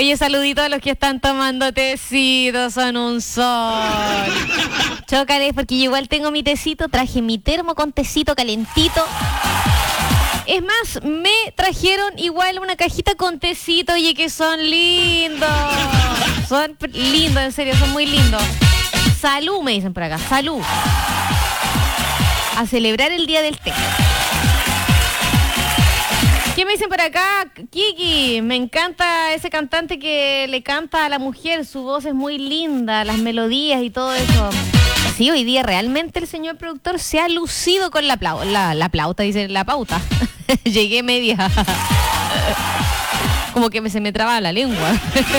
Oye, saludito a los que están tomando tecitos, son un sol. Chócales, porque yo igual tengo mi tecito, traje mi termo con tecito calentito. Es más, me trajeron igual una cajita con tecito, oye, que son lindos. Son lindos, en serio, son muy lindos. Salud, me dicen por acá, salud. A celebrar el día del té. ¿Qué me dicen por acá? Kiki, me encanta ese cantante que le canta a la mujer, su voz es muy linda, las melodías y todo eso. Sí, hoy día realmente el señor productor se ha lucido con la plauta, dice la pauta. Llegué media. Como que se me traba la lengua.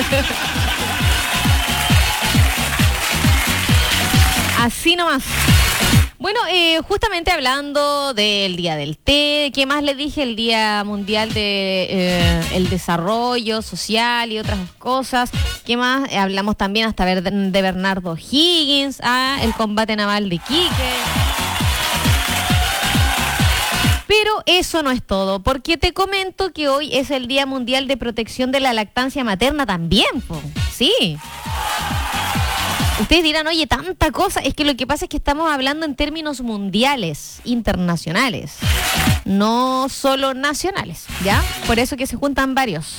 Así nomás. Bueno, justamente hablando del Día del Té, ¿qué más le dije? El Día Mundial de el Desarrollo Social y otras cosas. ¿Qué más? Hablamos también hasta de Bernardo Higgins, el combate naval de Iquique. Pero eso no es todo, porque te comento que hoy es el Día Mundial de Protección de la Lactancia Materna también, po. Sí. Ustedes dirán, oye, tanta cosa. Es que lo que pasa es que estamos hablando en términos mundiales, internacionales, no solo nacionales, ¿ya? Por eso que se juntan varios.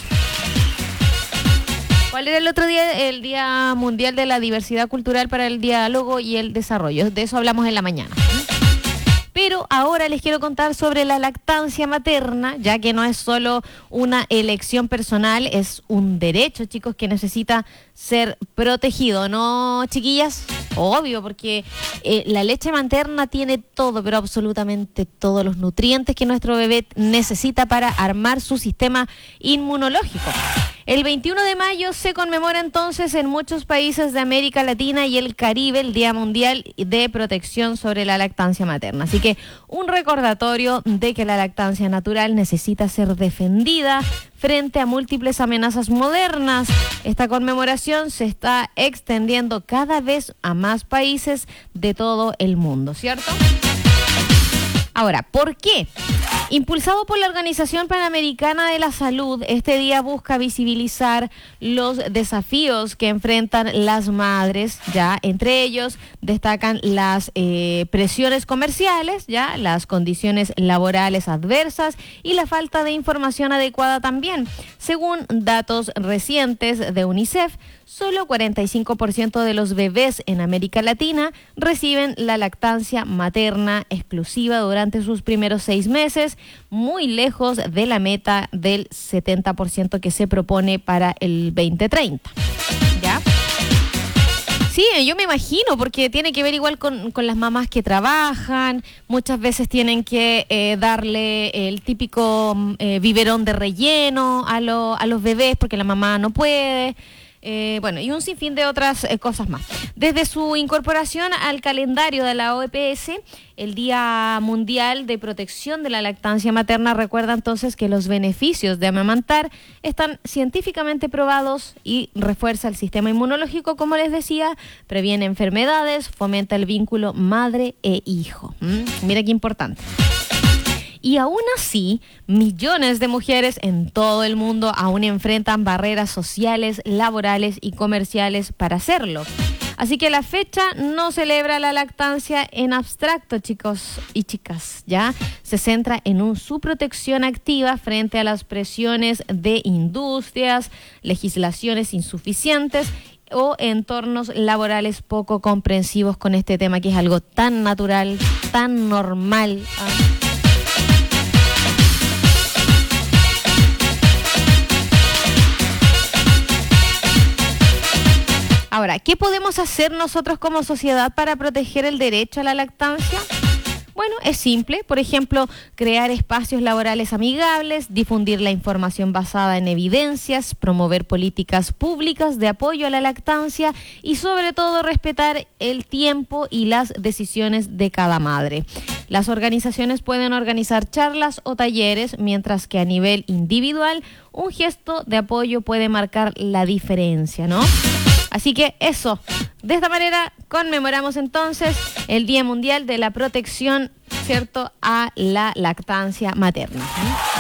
¿Cuál era el otro día? El Día Mundial de la Diversidad Cultural para el Diálogo y el Desarrollo. De eso hablamos en la mañana. Pero ahora les quiero contar sobre la lactancia materna, ya que no es solo una elección personal, es un derecho, chicos, que necesita ser protegido, ¿no, chiquillas? Obvio, porque la leche materna tiene todo, pero absolutamente todos los nutrientes que nuestro bebé necesita para armar su sistema inmunológico. El 21 de mayo se conmemora entonces en muchos países de América Latina y el Caribe el Día Mundial de Protección sobre la Lactancia Materna. Así que un recordatorio de que la lactancia natural necesita ser defendida frente a múltiples amenazas modernas. Esta conmemoración se está extendiendo cada vez a más países de todo el mundo, ¿cierto? Ahora, ¿por qué? Impulsado por la Organización Panamericana de la Salud, este día busca visibilizar los desafíos que enfrentan las madres, ya entre ellos destacan las presiones comerciales, ya las condiciones laborales adversas y la falta de información adecuada también. Según datos recientes de UNICEF, solo 45% de los bebés en América Latina reciben la lactancia materna exclusiva durante sus primeros 6 meses, muy lejos de la meta del 70% que se propone para el 2030. ¿Ya? Sí, yo me imagino, porque tiene que ver igual con las mamás que trabajan, muchas veces tienen que darle el típico biberón de relleno a los bebés porque la mamá no puede. Bueno, y un sinfín de otras cosas más. Desde su incorporación al calendario de la OPS, el Día Mundial de Protección de la Lactancia Materna recuerda entonces que los beneficios de amamantar están científicamente probados y refuerza el sistema inmunológico, como les decía, previene enfermedades, fomenta el vínculo madre e hijo. Mira qué importante. Y aún así, millones de mujeres en todo el mundo aún enfrentan barreras sociales, laborales y comerciales para hacerlo. Así que la fecha no celebra la lactancia en abstracto, chicos y chicas, ¿ya? Se centra en su protección activa frente a las presiones de industrias, legislaciones insuficientes o entornos laborales poco comprensivos con este tema, que es algo tan natural, tan normal. Ahora, ¿qué podemos hacer nosotros como sociedad para proteger el derecho a la lactancia? Bueno, es simple. Por ejemplo, crear espacios laborales amigables, difundir la información basada en evidencias, promover políticas públicas de apoyo a la lactancia y, sobre todo, respetar el tiempo y las decisiones de cada madre. Las organizaciones pueden organizar charlas o talleres, mientras que a nivel individual, un gesto de apoyo puede marcar la diferencia, ¿no? Así que eso, de esta manera conmemoramos entonces el Día Mundial de la Protección, ¿cierto?, a la lactancia materna.